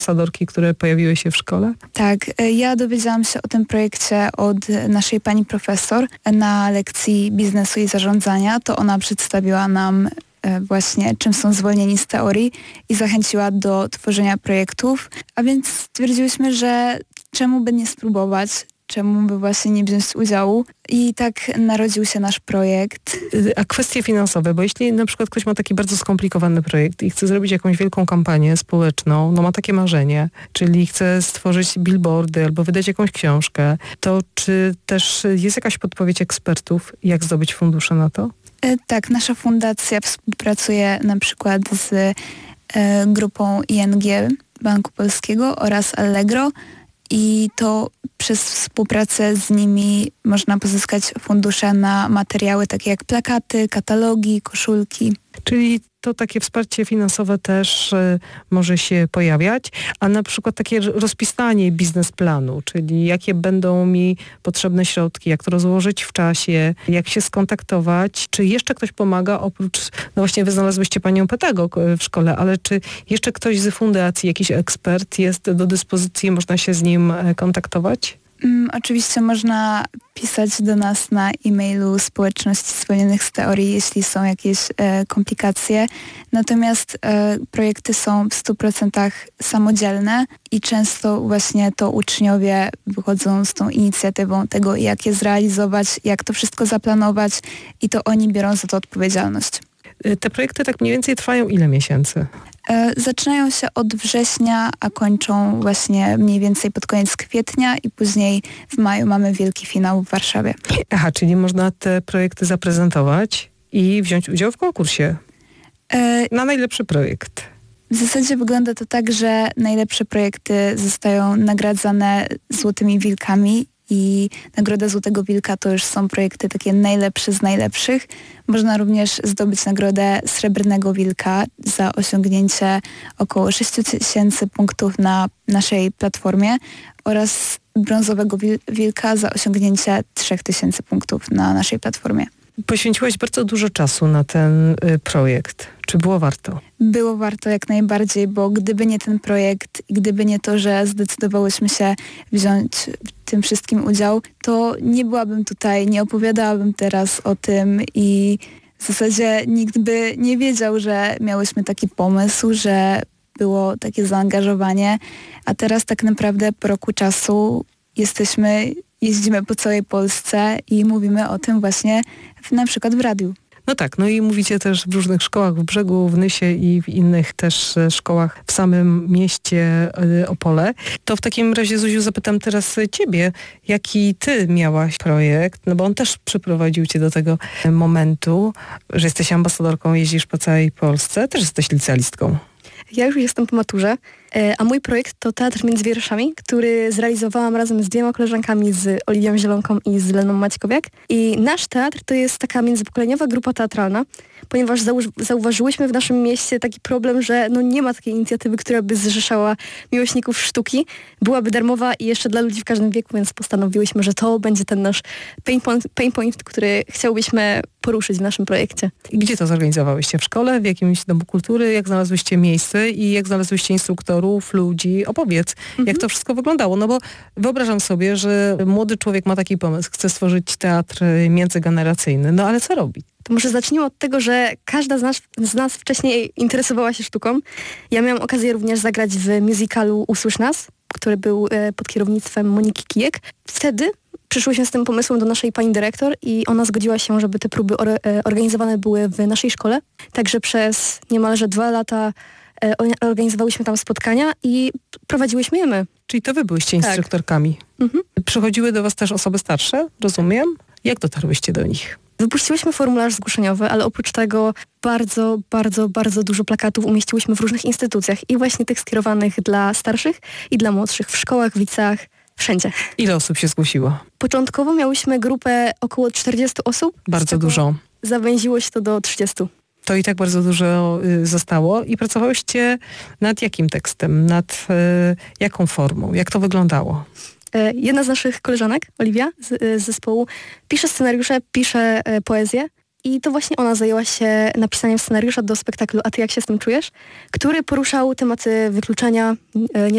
ambasadorki, które pojawiły się w szkole? Tak, ja dowiedziałam się o tym projekcie od naszej pani profesor na lekcji biznesu i zarządzania. To ona przedstawiła nam właśnie czym są zwolnieni z teorii i zachęciła do tworzenia projektów, a więc stwierdziłyśmy, że czemu by nie spróbować, czemu by właśnie nie wziąć udziału i tak narodził się nasz projekt. A kwestie finansowe, bo jeśli na przykład ktoś ma taki bardzo skomplikowany projekt i chce zrobić jakąś wielką kampanię społeczną, no ma takie marzenie, czyli chce stworzyć billboardy albo wydać jakąś książkę, to czy też jest jakaś podpowiedź ekspertów, jak zdobyć fundusze na to? Tak, nasza fundacja współpracuje na przykład z grupą ING Banku Polskiego oraz Allegro i to przez współpracę z nimi można pozyskać fundusze na materiały takie jak plakaty, katalogi, koszulki. Czyli to takie wsparcie finansowe też może się pojawiać, a na przykład takie rozpisanie biznesplanu, czyli jakie będą mi potrzebne środki, jak to rozłożyć w czasie, jak się skontaktować, czy jeszcze ktoś pomaga oprócz, no właśnie wy znalazłyście panią pedagog w szkole, ale czy jeszcze ktoś z fundacji, jakiś ekspert jest do dyspozycji, można się z nim kontaktować? Oczywiście można pisać do nas na e-mailu Społeczności Zwolnionych z Teorii, jeśli są jakieś komplikacje. Natomiast projekty są w 100% samodzielne i często właśnie to uczniowie wychodzą z tą inicjatywą tego, jak je zrealizować, jak to wszystko zaplanować i to oni biorą za to odpowiedzialność. Te projekty tak mniej więcej trwają ile miesięcy? Zaczynają się od września, a kończą właśnie mniej więcej pod koniec kwietnia i później w maju mamy wielki finał w Warszawie. Aha, czyli można te projekty zaprezentować i wziąć udział w konkursie na najlepszy projekt. W zasadzie wygląda to tak, że najlepsze projekty zostają nagradzane Złotymi Wilkami i Nagroda Złotego Wilka to już są projekty takie najlepsze z najlepszych. Można również zdobyć nagrodę Srebrnego Wilka za osiągnięcie około 6000 punktów na naszej platformie oraz Brązowego Wilka za osiągnięcie 3000 punktów na naszej platformie. Poświęciłaś bardzo dużo czasu na ten projekt. Czy było warto? Było warto jak najbardziej, bo gdyby nie ten projekt i gdyby nie to, że zdecydowałyśmy się wziąć w tym wszystkim udział, to nie byłabym tutaj, nie opowiadałabym teraz o tym i w zasadzie nikt by nie wiedział, że miałyśmy taki pomysł, że było takie zaangażowanie, a teraz tak naprawdę po roku czasu jeździmy po całej Polsce i mówimy o tym właśnie na przykład w radiu. No tak, no i mówicie też w różnych szkołach w Brzegu, w Nysie i w innych też szkołach w samym mieście Opole. To w takim razie, Zuziu, zapytam teraz ciebie, jaki ty miałaś projekt, no bo on też przyprowadził cię do tego momentu, że jesteś ambasadorką, jeździsz po całej Polsce, też jesteś licealistką. Ja już jestem po maturze, a mój projekt to Teatr między wierszami, który zrealizowałam razem z 2 koleżankami, z Oliwią Zielonką i z Leną Maćkowiak. I nasz teatr to jest taka międzypokoleniowa grupa teatralna, ponieważ zauważyłyśmy w naszym mieście taki problem, że no nie ma takiej inicjatywy, która by zrzeszała miłośników sztuki. Byłaby darmowa i jeszcze dla ludzi w każdym wieku, więc postanowiłyśmy, że to będzie ten nasz pain point, który chciałbyśmy poruszyć w naszym projekcie. I gdzie to zorganizowałyście? W szkole, w jakimś domu kultury? Jak znalazłyście miejsce i jak znalazłyście instruktorów, ludzi? Opowiedz, jak to wszystko wyglądało. No bo wyobrażam sobie, że młody człowiek ma taki pomysł, chce stworzyć teatr międzygeneracyjny. No ale co robić? To może zacznijmy od tego, że każda z nas wcześniej interesowała się sztuką. Ja miałam okazję również zagrać w musicalu Usłysz nas, który był pod kierownictwem Moniki Kijek. Wtedy przyszłyśmy z tym pomysłem do naszej pani dyrektor i ona zgodziła się, żeby te próby organizowane były w naszej szkole. Także przez niemalże 2 lata organizowałyśmy tam spotkania i prowadziłyśmy je my. Czyli to wy byłyście instruktorkami. Mhm. Przychodziły do was też osoby starsze, rozumiem? Jak dotarłyście do nich? Wypuściłyśmy formularz zgłoszeniowy, ale oprócz tego bardzo dużo plakatów umieściłyśmy w różnych instytucjach i właśnie tych skierowanych dla starszych i dla młodszych, w szkołach, w liceach, wszędzie. Ile osób się zgłosiło? Początkowo miałyśmy grupę około 40 osób. Bardzo dużo. Zawęziło się to do 30. To i tak bardzo dużo zostało. I pracowałyście nad jakim tekstem? Nad jaką formą? Jak to wyglądało? Jedna z naszych koleżanek, Oliwia z zespołu, pisze scenariusze, pisze poezję i to właśnie ona zajęła się napisaniem scenariusza do spektaklu A ty jak się z tym czujesz, który poruszał tematy wykluczenia,